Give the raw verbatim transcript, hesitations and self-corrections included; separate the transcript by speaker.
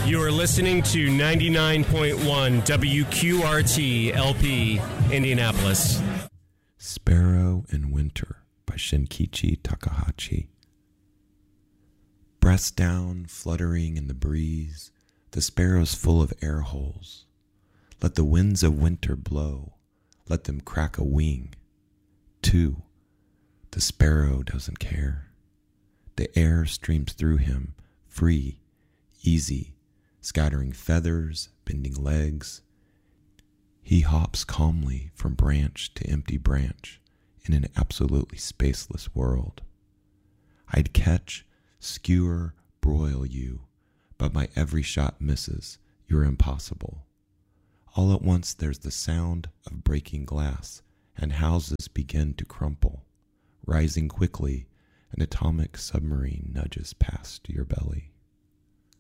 Speaker 1: You are listening to ninety-nine point one W Q R T L P, Indianapolis.
Speaker 2: Sparrow in Winter by Shinkichi Takahashi. Breast down, fluttering in the breeze, the sparrow's full of air holes. Let the winds of winter blow, let them crack a wing. Two, the sparrow doesn't care. The air streams through him, free, easy, scattering feathers, bending legs. He hops calmly from branch to empty branch in an absolutely spaceless world. I'd catch, skewer, broil you, but my every shot misses. You're impossible. All at once there's the sound of breaking glass, and houses begin to crumple. Rising quickly, an atomic submarine nudges past your belly.